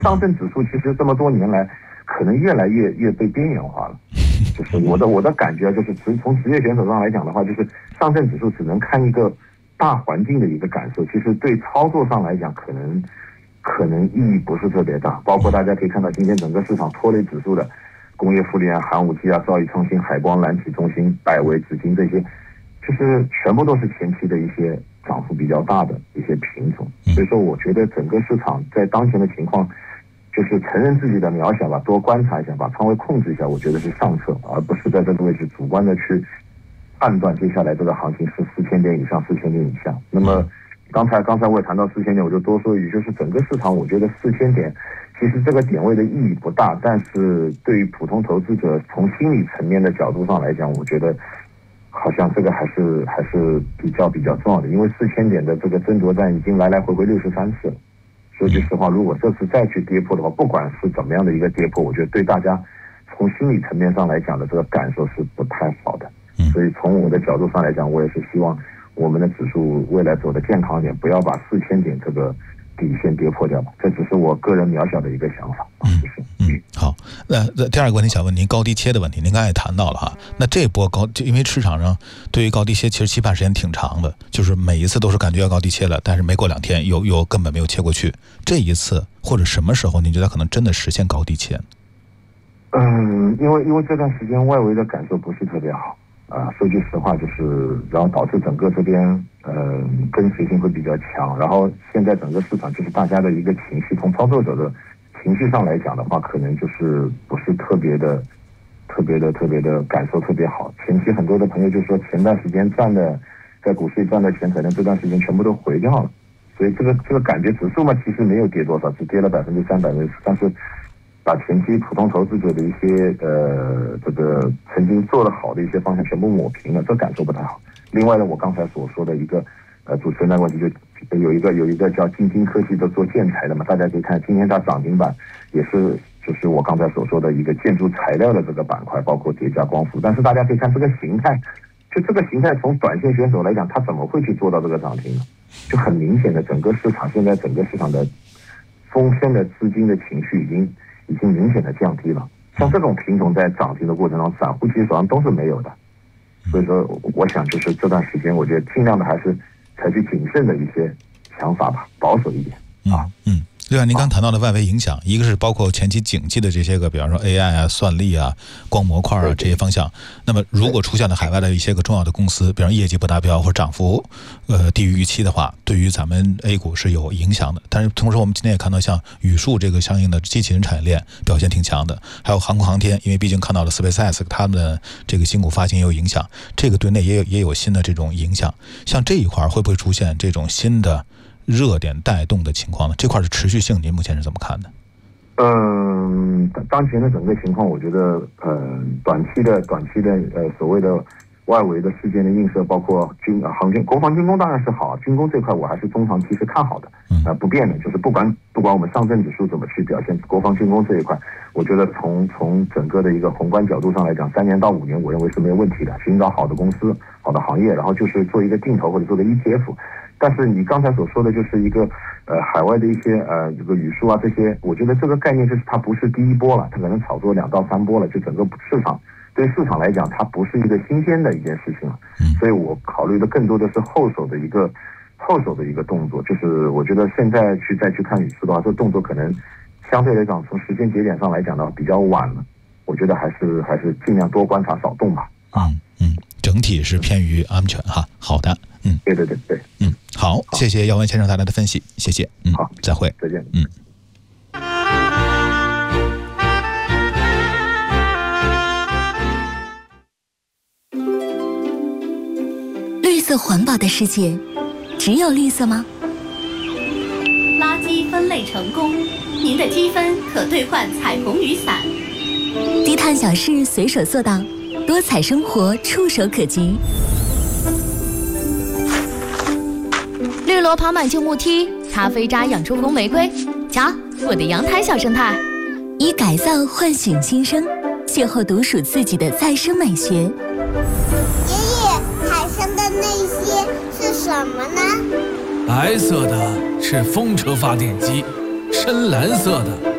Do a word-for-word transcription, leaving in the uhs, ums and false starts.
上证指数其实这么多年来，可能越来越越被边缘化了。就是我的我的感觉，就是从从职业选手上来讲的话，就是上证指数只能看一个大环境的一个感受，其实对操作上来讲，可能可能意义不是特别大。包括大家可以看到，今天整个市场拖累指数的工业富力啊、寒武纪啊、兆易创新、海光、蓝体中心、百威、紫金这些，就是全部都是前期的一些涨幅比较大的一些品种。所以说，我觉得整个市场在当前的情况，就是承认自己的渺小吧，多观察一下，把仓位控制一下，我觉得是上策，而不是在这个位置主观的去判断接下来这个行情是四千点以上、四千点以下。那么刚才刚才我也谈到四千点，我就多说一句，就是整个市场，我觉得四千点其实这个点位的意义不大，但是对于普通投资者从心理层面的角度上来讲，我觉得好像这个还是还是比较比较重要的，因为四千点的这个争夺战已经来来回回六十三次了。说句实话，如果这次再去跌破的话，不管是怎么样的一个跌破，我觉得对大家从心理层面上来讲的这个感受是不太好的。所以从我的角度上来讲，我也是希望我们的指数未来走得健康一点，不要把四千点这个底线跌破掉吧。这只是我个人渺小的一个想法。 嗯嗯，好。那第二个问题想问您高低切的问题，您刚才也谈到了哈。那这波高，就因为市场上对于高低切其实期盼时间挺长的，就是每一次都是感觉要高低切了，但是没过两天又又根本没有切过去。这一次或者什么时候您觉得可能真的实现高低切呢？ 嗯，因为因为这段时间外围的感受不是特别好。啊，说句实话，就是然后导致整个这边呃跟随性会比较强，然后现在整个市场就是大家的一个情绪，从操作者的情绪上来讲的话，可能就是不是特别的、特别的、特别的感受特别好。前期很多的朋友就说，前段时间赚的在股市里赚的钱，可能这段时间全部都回掉了，所以这个这个感觉指数嘛，其实没有跌多少，只跌了百分之三、百分之四，但是把前期普通投资者的一些呃这个曾经做得好的一些方向全部抹平了，这感受不太好。另外呢，我刚才所说的一个呃主持人的问题，就有一个有一个叫金晶科技的做建材的嘛，大家可以看今天它涨停板也是就是我刚才所说的一个建筑材料的这个板块，包括叠加光伏。但是大家可以看这个形态，就这个形态从短线选手来讲，他怎么会去做到这个涨停呢？就很明显的，整个市场现在整个市场的风险的资金的情绪已经。已经明显的降低了，像这种品种在涨停的过程中，散户其实手上都是没有的，所以说我想就是这段时间，我觉得尽量的还是采取谨慎的一些想法吧，保守一点啊。 嗯。嗯对啊，您刚谈到的外围影响，一个是包括前期景气的这些个，比方说 A I 啊、算力啊、光模块啊这些方向。那么，如果出现了海外的一些个重要的公司，比方业绩不达标或者涨幅呃低于预期的话，对于咱们 A 股是有影响的。但是同时，我们今天也看到像宇树这个相应的机器人产业链表现挺强的，还有航空航天，因为毕竟看到了 SpaceX 他们的这个新股发行也有影响，这个对内也有也有新的这种影响。像这一块会不会出现这种新的热点带动的情况呢？这块是持续性，您目前是怎么看的？ 嗯，当前的整个情况，我觉得，呃，短期的、短期的，呃，所谓的外围的事件的映射，包括军、呃、航军、国防军工当然是好，军工这块我还是中长期是看好的，啊、呃，不变的，就是不管不管我们上证指数怎么去表现，国防军工这一块，我觉得从从整个的一个宏观角度上来讲，三年到五年，我认为是没有问题的，寻找好的公司、好的行业，然后就是做一个定投或者做个 E T F。但是你刚才所说的就是一个呃海外的一些呃这个语数啊这些，我觉得这个概念就是它不是第一波了，它可能炒作两到三波了，就整个市场对市场来讲，它不是一个新鲜的一件事情了。所以我考虑的更多的是后手的一个后手的一个动作，就是我觉得现在去再去看语数的话，这个动作可能相对来讲从时间节点上来讲呢比较晚了，我觉得还是还是尽量多观察少动吧。啊， 嗯，整体是偏于安全哈。好的。嗯， 对对对对， 嗯，好，好谢谢耀文先生带来的分析，谢谢，嗯， 好， 再会， 再见， 嗯。 绿色环保的世界，只有绿色吗？ 垃圾分类成功，您的积分可兑换彩虹雨伞。 低碳小事随手做到，多彩生活触手可及。 绿萝爬满旧木梯，咖啡渣养出红玫瑰。瞧，我的阳台小生态。 以改造唤醒新生，邂逅独属自己的再生美学。 爷爷，海上的那些是什么呢？ 白色的是风车发电机，深蓝色的